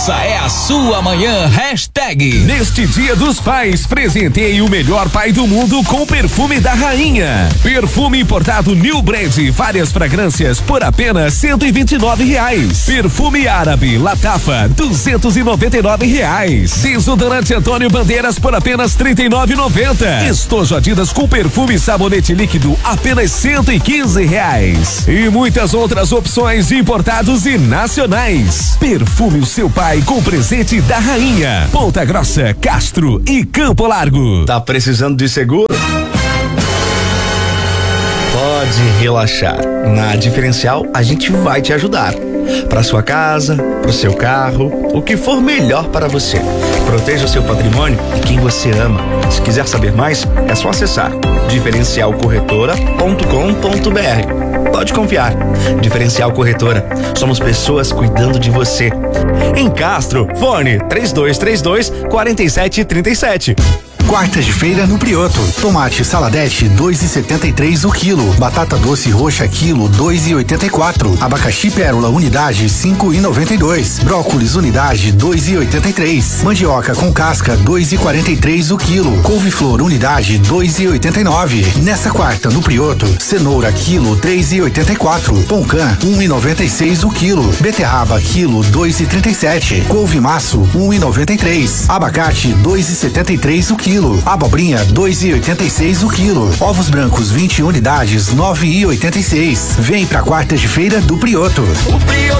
Essa é a sua manhã, hashtag. Neste Dia dos Pais, presenteie o melhor pai do mundo com o perfume da rainha. Perfume importado New Brand, várias fragrâncias por apenas R$129. Perfume árabe Latafa, R$299. Desodorante Antônio Bandeiras por apenas R$39,90. Estojo Adidas com perfume e sabonete líquido apenas R$115. E muitas outras opções de importados e nacionais. Perfume o seu pai com presente da rainha. Ponta Grossa, Castro e Campo Largo. Tá precisando de seguro? Pode relaxar. Na Diferencial a gente vai te ajudar. Para sua casa, para o seu carro, o que for melhor para você. Proteja o seu patrimônio e quem você ama. Se quiser saber mais, é só acessar diferencialcorretora.com.br. Pode confiar. Diferencial Corretora. Somos pessoas cuidando de você. Em Castro, fone 3232-4737. Quartas de feira no Prioto. Tomate saladete 2,73 o quilo. Batata doce roxa quilo 2,84. Abacaxi pérola unidade 5,92. Brócolis unidade 2,83. Mandioca com casca 2,43 o quilo. Couve-flor unidade 2,89. Nessa quarta no Prioto, cenoura quilo 3,84. Poncã 1,96 o quilo. Beterraba quilo 2,37. Couve maço 1,93. Abacate 2,73 o quilo. Abobrinha 2,86 o quilo. Ovos brancos 20 unidades 9,86. Vem pra quarta de feira do Prioto.